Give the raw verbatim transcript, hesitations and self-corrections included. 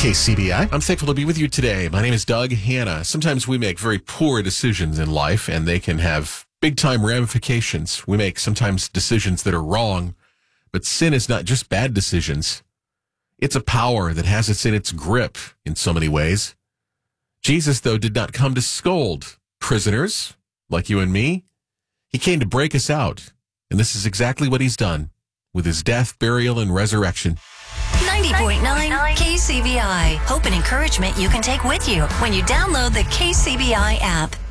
K C B I. I'm thankful to be with you today. My name is Doug Hanna. Sometimes we make very poor decisions in life, and they can have big-time ramifications. We make sometimes decisions that are wrong, but sin is not just bad decisions. It's a power that has us in its grip in so many ways. Jesus, though, did not come to scold prisoners like you and me. He came to break us out, and this is exactly what he's done with his death, burial, and resurrection. ninety point nine K C B I. Hope and encouragement you can take with you when you download the K C B I app.